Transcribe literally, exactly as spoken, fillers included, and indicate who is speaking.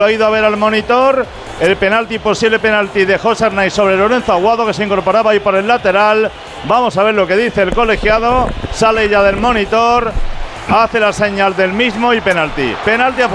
Speaker 1: Ha ido a ver al monitor el penalti, posible penalti de José Arnaiz sobre Lorenzo Aguado, que se incorporaba ahí por el lateral. Vamos a ver lo que dice el colegiado. Sale ya del monitor, hace la señal del mismo y penalti. Penalti a